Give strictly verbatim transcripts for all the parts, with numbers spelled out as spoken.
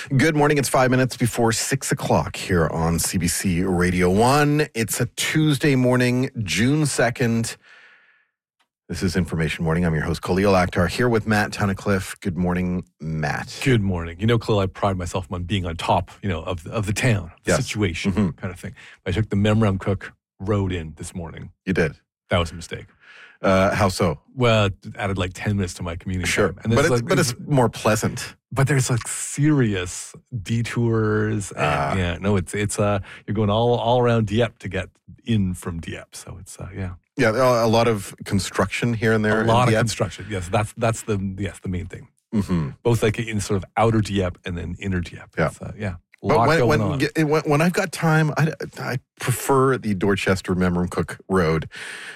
Good morning. It's five minutes before six o'clock here on C B C Radio one. It's a Tuesday morning, June second. This is Information Morning. I'm your host, Khalil Akhtar, here with Matt Tunnicliffe. Good morning, Matt. Good morning. You know, Khalil, I pride myself on being on top, you know, of, of the town, the yes. situation mm-hmm. kind of thing. I took the Memram Cook Road in this morning. You did? That was a mistake. Uh, how so? Well, it added like ten minutes to my commuting sure. time. And but, it's, like, but it's more pleasant. But there's like serious detours. And, uh, yeah, no, it's, it's uh, you're going all, all around Dieppe to get in from Dieppe. So it's, uh, yeah. Yeah, a lot of construction here and there. A lot of Dieppe. construction. Yes, that's that's the yes the main thing. Mm-hmm. Both like in sort of outer Dieppe and then inner Dieppe. Yeah, uh, yeah. A but lot when, going when, on. when when I've got time, I, I prefer the Dorchester Memram Cook Road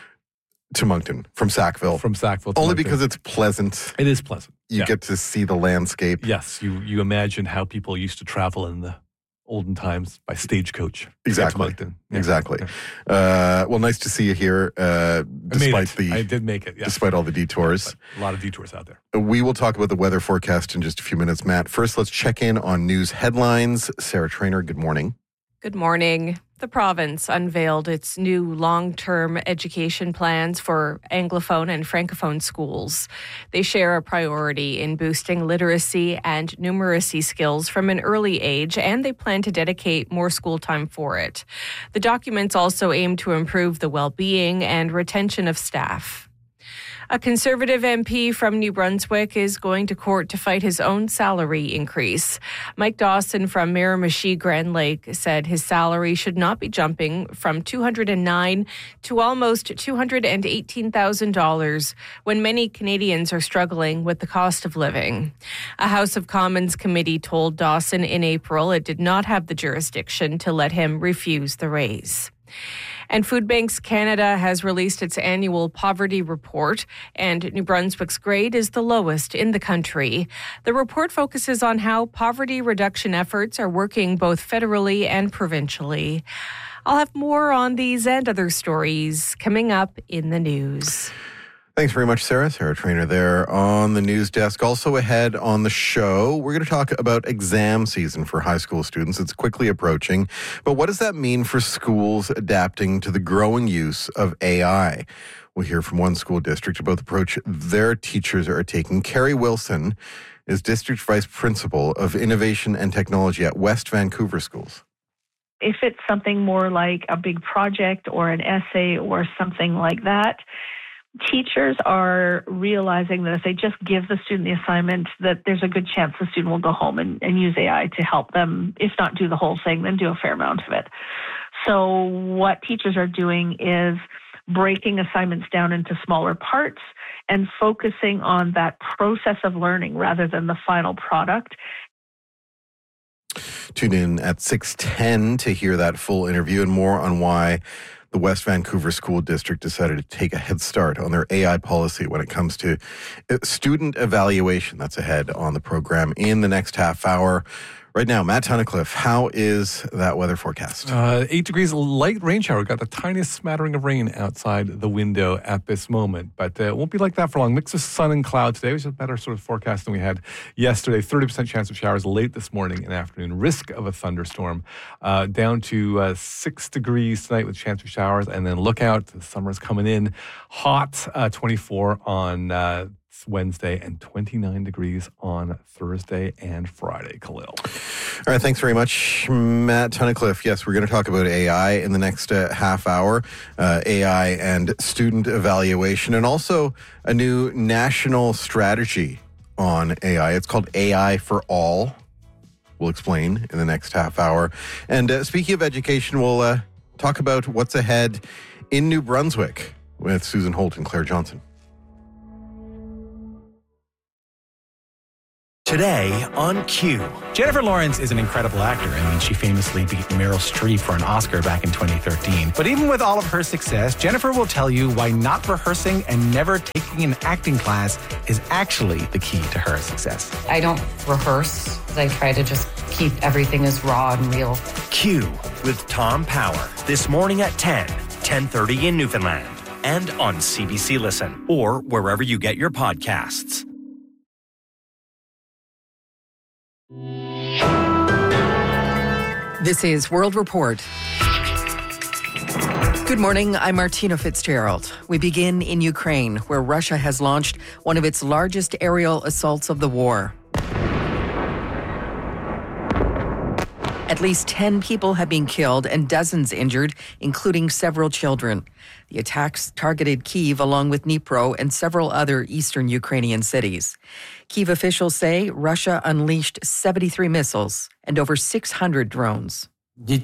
to Moncton from Sackville. From Sackville, to only Moncton. because it's pleasant. It is pleasant. You yeah. get to see the landscape. Yes, you you imagine how people used to travel in the olden times by stagecoach. Exactly. Yeah. Exactly. Yeah. Uh, well, nice to see you here. Uh, despite the, I did make it. Yes. Despite all the detours, a lot of detours out there. We will talk about the weather forecast in just a few minutes, Matt. First, let's check in on news headlines. Sarah Trainer, good morning. Good morning. The province unveiled its new long-term education plans for Anglophone and Francophone schools. They share a priority in boosting literacy and numeracy skills from an early age, and they plan to dedicate more school time for it. The documents also aim to improve the well-being and retention of staff. A Conservative M P from New Brunswick is going to court to fight his own salary increase. Mike Dawson from Miramichi Grand Lake said his salary should not be jumping from two hundred nine thousand dollars to almost two hundred eighteen thousand dollars when many Canadians are struggling with the cost of living. A House of Commons committee told Dawson in April it did not have the jurisdiction to let him refuse the raise. And Food Banks Canada has released its annual poverty report, and New Brunswick's grade is the lowest in the country. The report focuses on how poverty reduction efforts are working both federally and provincially. I'll have more on these and other stories coming up in the news. Thanks very much, Sarah. Sarah Trainer there on the news desk. Also ahead on the show, we're going to talk about exam season for high school students. It's quickly approaching. But what does that mean for schools adapting to the growing use of A I? We'll hear from one school district about the approach their teachers are taking. Carrie Wilson is District Vice Principal of Innovation and Technology at West Vancouver Schools. If it's something more like a big project or an essay or something like that, teachers are realizing that if they just give the student the assignment, that there's a good chance the student will go home and, and use A I to help them, if not do the whole thing, then do a fair amount of it. So what teachers are doing is breaking assignments down into smaller parts and focusing on that process of learning rather than the final product. Tune in at six ten to hear that full interview and more on why the West Vancouver School District decided to take a head start on their A I policy when it comes to student evaluation. That's ahead on the program in the next half hour. Right now, Matt Tunnicliffe, how is that weather forecast? Uh, eight degrees, light rain shower. Got the tiniest smattering of rain outside the window at this moment, but uh, it won't be like that for long. Mix of sun and cloud today, which is a better sort of forecast than we had yesterday. thirty percent chance of showers late this morning and afternoon. Risk of a thunderstorm. Uh, down to uh, six degrees tonight with chance of showers, and then look out. The summer's coming in. Hot, uh, twenty-four on uh, Wednesday and twenty-nine degrees on Thursday and Friday, Khalil. All right, thanks very much, Matt Tunnicliffe. Yes, we're going to talk about A I in the next uh, half hour, uh, A I and student evaluation, and also a new national strategy on A I. It's called A I for All. We'll explain in the next half hour. And uh, speaking of education, we'll uh, talk about what's ahead in New Brunswick with Susan Holt and Claire Johnson. Today on Q. Jennifer Lawrence is an incredible actor. I mean, she famously beat Meryl Streep for an Oscar back in twenty thirteen. But even with all of her success, Jennifer will tell you why not rehearsing and never taking an acting class is actually the key to her success. I don't rehearse. I try to just keep everything as raw and real. Q with Tom Power. This morning at ten, ten thirty in Newfoundland. And on C B C Listen or wherever you get your podcasts. This is World Report. Good morning, I'm Martina Fitzgerald. We begin in Ukraine, where Russia has launched one of its largest aerial assaults of the war. At least ten people have been killed and dozens injured, including several children. The attacks targeted Kyiv along with Dnipro and several other eastern Ukrainian cities. Kyiv officials say Russia unleashed seventy-three missiles and over six hundred drones. The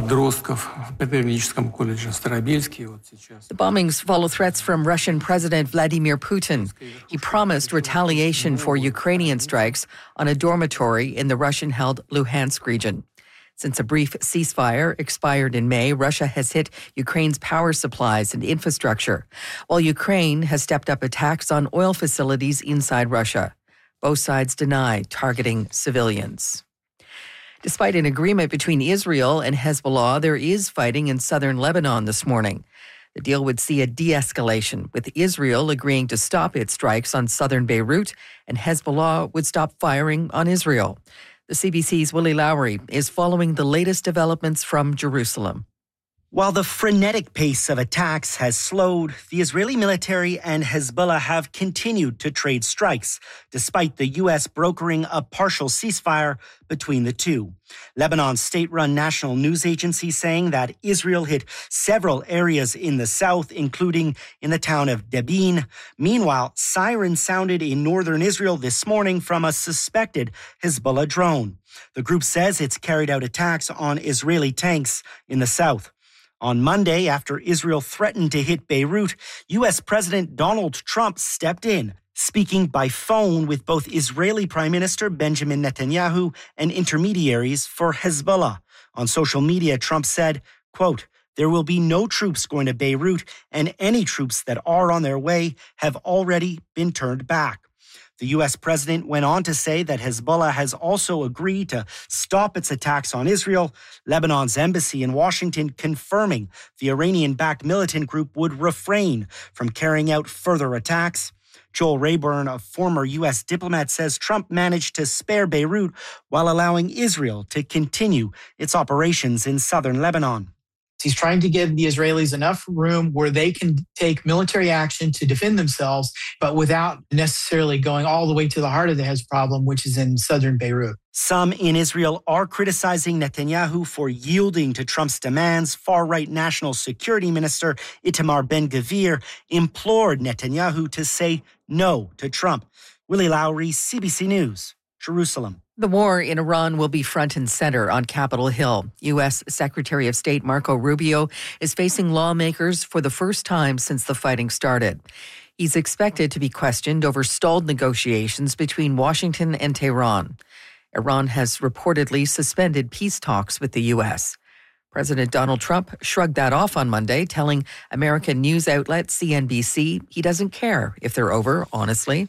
bombings follow threats from Russian President Vladimir Putin. He promised retaliation for Ukrainian strikes on a dormitory in the Russian-held Luhansk region. Since a brief ceasefire expired in May, Russia has hit Ukraine's power supplies and infrastructure, while Ukraine has stepped up attacks on oil facilities inside Russia. Both sides deny targeting civilians. Despite an agreement between Israel and Hezbollah, there is fighting in southern Lebanon this morning. The deal would see a de-escalation, with Israel agreeing to stop its strikes on southern Beirut, and Hezbollah would stop firing on Israel. The C B C's Willie Lowry is following the latest developments from Jerusalem. While the frenetic pace of attacks has slowed, the Israeli military and Hezbollah have continued to trade strikes, despite the U S brokering a partial ceasefire between the two. Lebanon's state-run national news agency saying that Israel hit several areas in the south, including in the town of Debin. Meanwhile, sirens sounded in northern Israel this morning from a suspected Hezbollah drone. The group says it's carried out attacks on Israeli tanks in the south. On Monday, after Israel threatened to hit Beirut, U S President Donald Trump stepped in, speaking by phone with both Israeli Prime Minister Benjamin Netanyahu and intermediaries for Hezbollah. On social media, Trump said, quote, "There will be no troops going to Beirut, and any troops that are on their way have already been turned back." The U S president went on to say that Hezbollah has also agreed to stop its attacks on Israel, Lebanon's embassy in Washington confirming the Iranian-backed militant group would refrain from carrying out further attacks. Joel Rayburn, a former U S diplomat, says Trump managed to spare Beirut while allowing Israel to continue its operations in southern Lebanon. He's trying to give the Israelis enough room where they can take military action to defend themselves, but without necessarily going all the way to the heart of the Hez problem, which is in southern Beirut. Some in Israel are criticizing Netanyahu for yielding to Trump's demands. Far-right National Security Minister Itamar Ben-Gvir implored Netanyahu to say no to Trump. Willie Lowry, C B C News, Jerusalem. The war in Iran will be front and center on Capitol Hill. U S Secretary of State Marco Rubio is facing lawmakers for the first time since the fighting started. He's expected to be questioned over stalled negotiations between Washington and Tehran. Iran has reportedly suspended peace talks with the U S. President Donald Trump shrugged that off on Monday, telling American news outlet C N B C he doesn't care if they're over, honestly.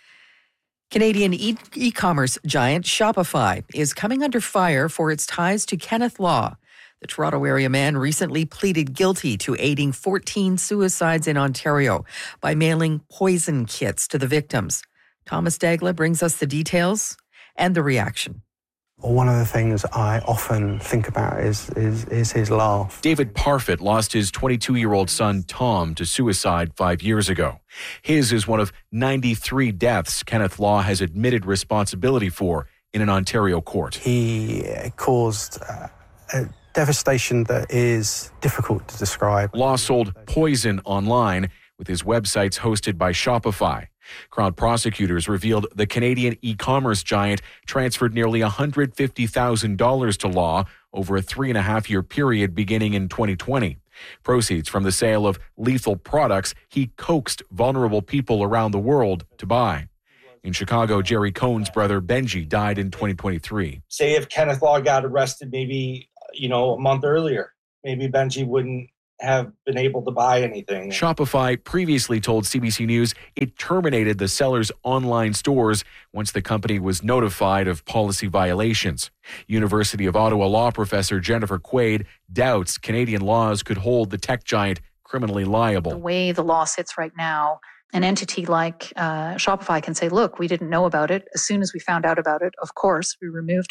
Canadian e- e-commerce giant Shopify is coming under fire for its ties to Kenneth Law. The Toronto area man recently pleaded guilty to aiding fourteen suicides in Ontario by mailing poison kits to the victims. Thomas Dagla brings us the details and the reaction. One of the things I often think about is, is, is his laugh. David Parfit lost his twenty-two-year-old son, Tom, to suicide five years ago. His is one of ninety-three deaths Kenneth Law has admitted responsibility for in an Ontario court. He caused uh, a devastation that is difficult to describe. Law sold poison online, with his websites hosted by Shopify. Crown prosecutors revealed the Canadian e-commerce giant transferred nearly one hundred fifty thousand dollars to Law over a three and a half year period beginning in twenty twenty. Proceeds from the sale of lethal products he coaxed vulnerable people around the world to buy. In Chicago, Jerry Cohn's brother Benji died in twenty twenty-three. Say if Kenneth Law got arrested maybe, you know, a month earlier, maybe Benji wouldn't have been able to buy anything. Shopify previously told C B C News it terminated the seller's online stores once the company was notified of policy violations. University of Ottawa law professor Jennifer Quaid doubts Canadian laws could hold the tech giant criminally liable. The way the law sits right now, an entity like uh, Shopify can say, look, we didn't know about it. As soon as we found out about it, of course, we removed it.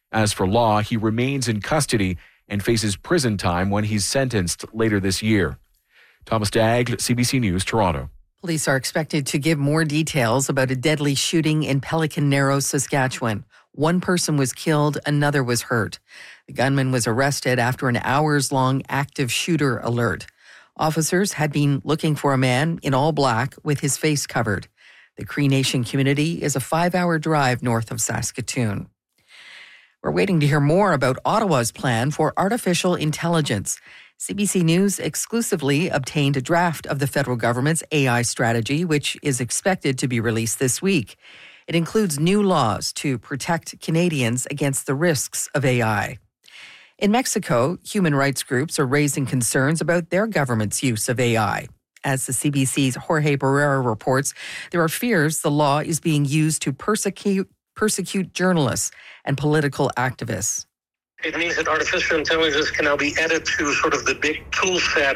As for Law, he remains in custody and faces prison time when he's sentenced later this year. Thomas Daigle, C B C News, Toronto. Police are expected to give more details about a deadly shooting in Pelican Narrows, Saskatchewan. One person was killed, another was hurt. The gunman was arrested after an hours-long active shooter alert. Officers had been looking for a man in all black with his face covered. The Cree Nation community is a five-hour drive north of Saskatoon. We're waiting to hear more about Ottawa's plan for artificial intelligence. C B C News exclusively obtained a draft of the federal government's A I strategy, which is expected to be released this week. It includes new laws to protect Canadians against the risks of A I. In Mexico, human rights groups are raising concerns about their government's use of A I. As the C B C's Jorge Barrera reports, there are fears the law is being used to persecute, persecute journalists and political activists. It means that artificial intelligence can now be added to sort of the big tool set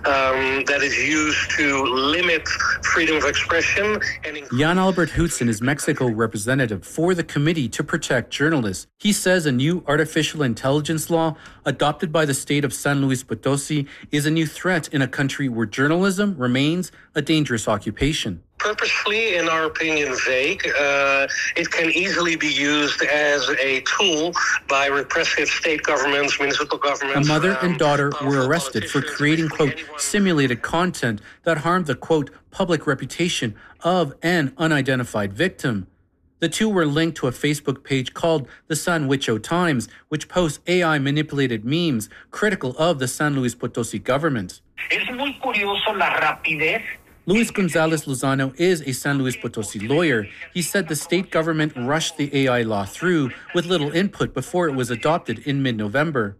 um, that is used to limit freedom of expression. And Jan Albert Hudson is Mexico representative for the Committee to Protect Journalists. He says a new artificial intelligence law adopted by the state of San Luis Potosi is a new threat in a country where journalism remains a dangerous occupation. Purposefully, in our opinion, vague. Uh, it can easily be used as a tool by repressive state governments, municipal governments. A mother um, and daughter were arrested for creating, quote, simulated content that harmed the, quote, public reputation of an unidentified victim. The two were linked to a Facebook page called the San Huicho Times, which posts A I-manipulated memes critical of the San Luis Potosi government. Es muy curioso la rapidez. Luis Gonzalez Lozano is a San Luis Potosi lawyer. He said the state government rushed the A I law through with little input before it was adopted in mid-November.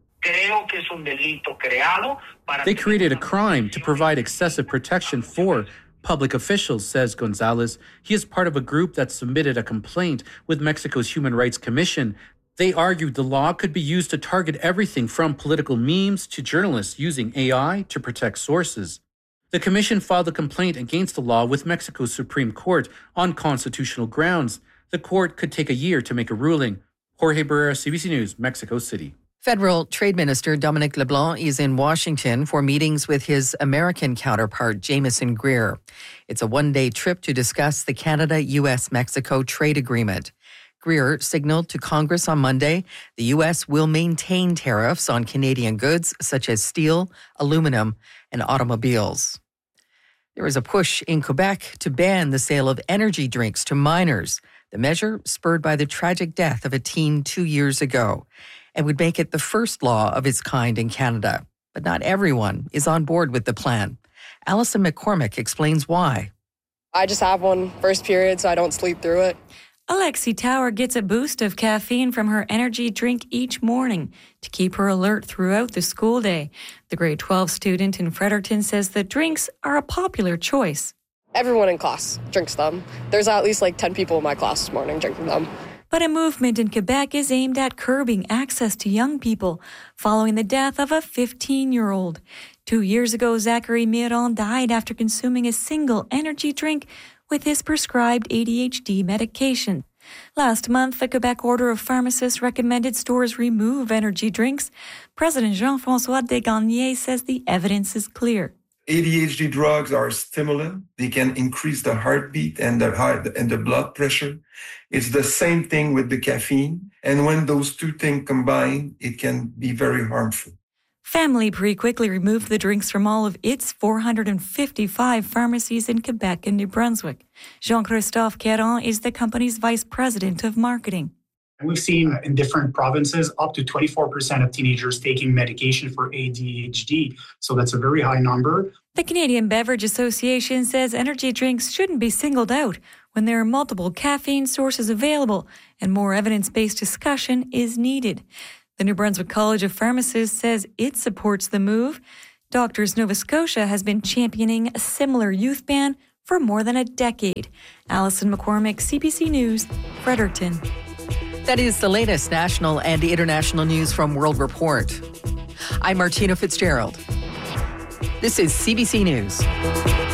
They created a crime to provide excessive protection for public officials, says Gonzalez. He is part of a group that submitted a complaint with Mexico's Human Rights Commission. They argued the law could be used to target everything from political memes to journalists using A I to protect sources. The commission filed a complaint against the law with Mexico's Supreme Court on constitutional grounds. The court could take a year to make a ruling. Jorge Barrera, C B C News, Mexico City. Federal Trade Minister Dominic LeBlanc is in Washington for meetings with his American counterpart, Jameson Greer. It's a one-day trip to discuss the Canada-U S Mexico trade agreement. Greer signaled to Congress on Monday the U S will maintain tariffs on Canadian goods such as steel, aluminum, and automobiles. There is a push in Quebec to ban the sale of energy drinks to minors. The measure, spurred by the tragic death of a teen two years ago, and would make it the first law of its kind in Canada. But not everyone is on board with the plan. Allison McCormick explains why. I just have one first period, so I don't sleep through it. Alexi Tower gets a boost of caffeine from her energy drink each morning to keep her alert throughout the school day. The grade twelve student in Fredericton says the drinks are a popular choice. Everyone in class drinks them. There's at least like ten people in my class this morning drinking them. But a movement in Quebec is aimed at curbing access to young people following the death of a fifteen-year-old. Two years ago, Zachary Miron died after consuming a single energy drink with his prescribed A D H D medication. Last month, the Quebec Order of Pharmacists recommended stores remove energy drinks. President Jean-François Desgagnés says the evidence is clear. A D H D drugs are stimulant. They can increase the heartbeat and the heart and the blood pressure. It's the same thing with the caffeine. And when those two things combine, it can be very harmful. Family Prix quickly removed the drinks from all of its four hundred fifty-five pharmacies in Quebec and New Brunswick. Jean-Christophe Caron is the company's vice president of marketing. We've seen in different provinces up to twenty-four percent of teenagers taking medication for A D H D. So that's a very high number. The Canadian Beverage Association says energy drinks shouldn't be singled out when there are multiple caffeine sources available and more evidence-based discussion is needed. The New Brunswick College of Pharmacists says it supports the move. Doctors Nova Scotia has been championing a similar youth ban for more than a decade. Allison McCormick, C B C News, Fredericton. That is the latest national and international news from World Report. I'm Martina Fitzgerald. This is C B C News.